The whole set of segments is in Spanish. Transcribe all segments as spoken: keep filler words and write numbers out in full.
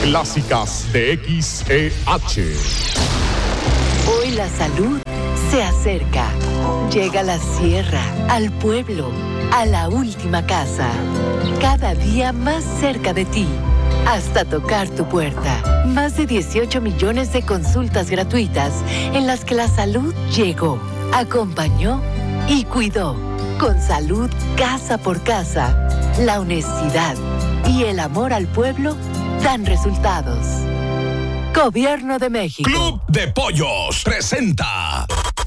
Clásicas de X E H. Hoy la salud se acerca. Llega a la sierra, al pueblo, a la última casa. Cada día más cerca de ti, hasta tocar tu puerta. Más de dieciocho millones de consultas gratuitas en las que la salud llegó, acompañó y cuidó. Con salud casa por casa, la honestidad y el amor al pueblo dan resultados. Gobierno de México. Club de Pollos presenta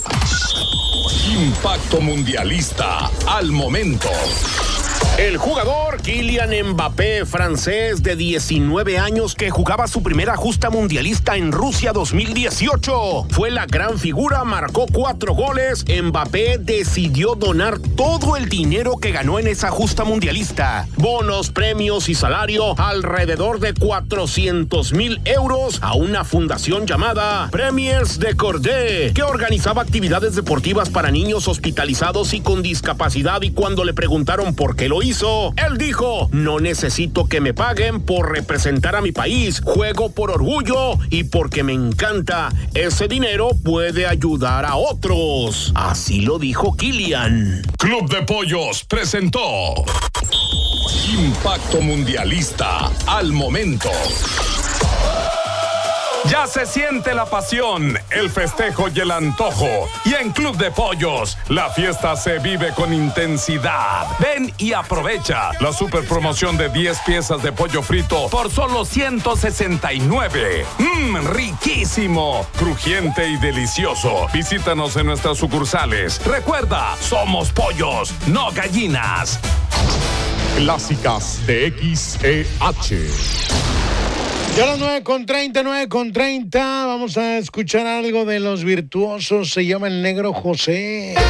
Impacto Mundialista al momento. El jugador Kylian Mbappé, francés de diecinueve años que jugaba su primera justa mundialista en Rusia dos mil dieciocho, fue la gran figura, marcó cuatro goles. Mbappé decidió donar todo el dinero que ganó en esa justa mundialista, bonos, premios y salario, alrededor de cuatrocientos mil euros, a una fundación llamada Premiers de Cordé, que organizaba actividades deportivas para niños hospitalizados y con discapacidad. Y cuando le preguntaron por qué lo hizo, él dijo: no necesito que me paguen por representar a mi país, juego por orgullo y porque me encanta. Ese dinero puede ayudar a otros. Así lo dijo Kylian. Club de Pollos presentó Impacto Mundialista al momento. Ya se siente la pasión, el festejo y el antojo. Y en Club de Pollos, la fiesta se vive con intensidad. Ven y aprovecha la super promoción de diez piezas de pollo frito por solo ciento sesenta y nueve. ¡Mmm, riquísimo! Crujiente y delicioso. Visítanos en nuestras sucursales. Recuerda, somos pollos, no gallinas. Clásicas de X E H. Ya a las nueve con treinta, nueve con treinta, vamos a escuchar algo de los virtuosos. Se llama El Negro José.